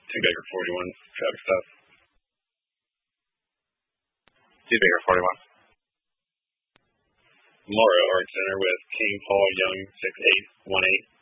Two Baker 41, traffic stop. Two Baker 41. Mora Art Center with King Paul Young 6818.